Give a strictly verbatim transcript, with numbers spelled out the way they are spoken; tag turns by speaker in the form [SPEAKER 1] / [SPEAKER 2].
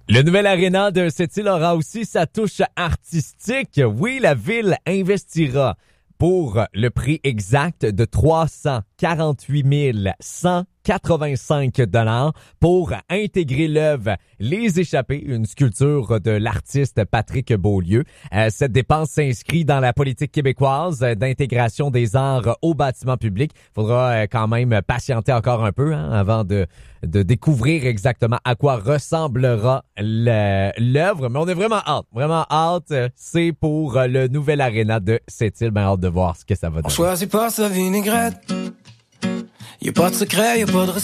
[SPEAKER 1] Le nouvel aréna de Sept-Îles aura aussi sa touche artistique. Oui, la ville investira pour le prix exact de trois cent quarante-huit mille cent quatre-vingt-cinq dollars pour intégrer l'œuvre Les Échappés, une sculpture de l'artiste Patrick Beaulieu. Euh, cette dépense s'inscrit dans la politique québécoise d'intégration des arts au bâtiment public. Il faudra euh, quand même patienter encore un peu hein, avant de, de découvrir exactement à quoi ressemblera le, l'œuvre. Mais on est vraiment hâte, vraiment hâte. C'est pour le nouvel aréna de Sept-Îles. Ben, hâte de voir ce que ça va donner.
[SPEAKER 2] On choisit pas sa vinaigrette. Y'a pas de secret, y'a pas de recette.